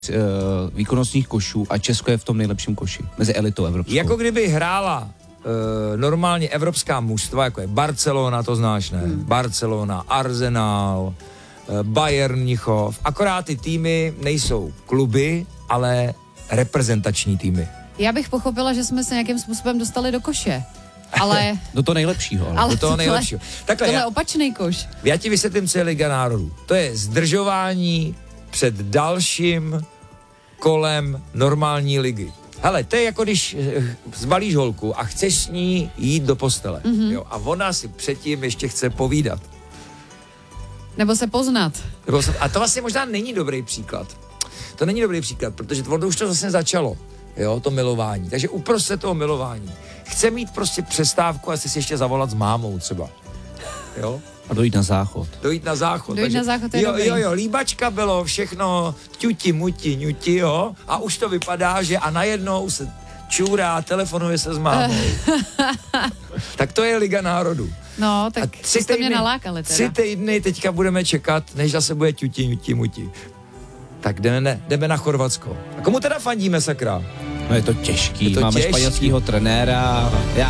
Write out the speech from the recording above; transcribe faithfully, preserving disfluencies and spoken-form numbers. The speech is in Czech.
uh, výkonnostních košů a Česko je v tom nejlepším koši, mezi elitou evropskou. Jako kdyby hrála uh, normálně evropská mužstva, jako je Barcelona, to znáš, ne? Hmm. Barcelona, Arsenal, uh, Bayern Mnichov, akorát ty týmy nejsou kluby, ale reprezentační týmy. Já bych pochopila, že jsme se nějakým způsobem dostali do koše. Ale... do toho nejlepšího. Ale. ale do toho nejlepšího. Takhle, tohle je opačný koš. Já ti vysvětlím, co je Liga národů. To je zdržování před dalším kolem normální ligy. Hele, to je jako když zbalíš holku a chceš s ní jít do postele. Mm-hmm. Jo, a ona si předtím ještě chce povídat. Nebo se poznat. Nebo se, a to vlastně možná není dobrý příklad. To není dobrý příklad, protože to už to zase začalo. Jo, to milování. Takže uprostřed toho milování chce mít prostě přestávku a si ještě zavolat s mámou třeba. Jo? A dojít na záchod. Dojít na záchod. Dojít takže, na záchod je jo, dobrý. jo, jo, líbačka bylo všechno ťuti, muti, ňuti, jo. A už to vypadá, že a najednou se čůrá, telefonuje se s mámou. Tak to je Liga národů. No, tak tři jste týdny, mě nalákali teda. Tři týdny teďka budeme čekat, než zase bude ťuti, ňuti, muti. Tak jdeme, jdeme na Chorvatsko. A komu teda fandíme, sakra? No je to těžký, je to máme těžký. španělského trenéra, já